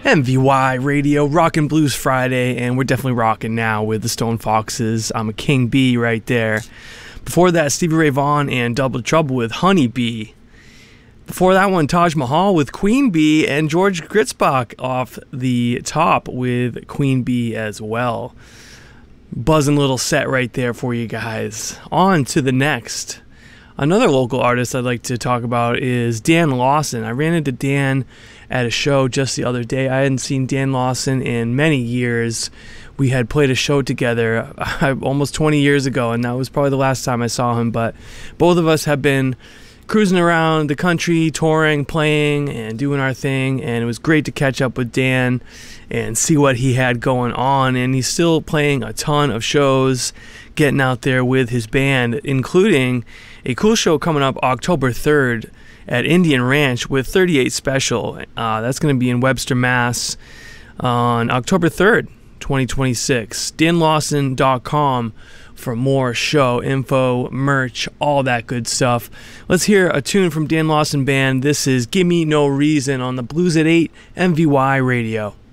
MVY Radio, Rockin' Blues Friday, and we're definitely rocking now with the Stone Foxes. I'm a King Bee right there. Before that, Stevie Ray Vaughan and Double Trouble with Honey Bee. Before that one, Taj Mahal with Queen Bee, and George Gritzbach off the top with Queen Bee as well. Buzzing little set right there for you guys. On to the next. Another local artist I'd like to talk about is Dan Lawson. I ran into Dan at a show just the other day. I hadn't seen Dan Lawson in many years. We had played a show together almost 20 years ago, and that was probably the last time I saw him. But both of us have been cruising around the country, touring, playing, and doing our thing, and it was great to catch up with Dan and see what he had going on. And he's still playing a ton of shows, getting out there with his band, including a cool show coming up October 3rd at Indian Ranch with 38 Special. That's going to be in Webster, Mass. On October 3rd, 2026. DanLawson.com for more show info, merch, all that good stuff. Let's hear a tune from Dan Lawson Band. This is Gimme No Reason on the Blues at 8 MVY Radio.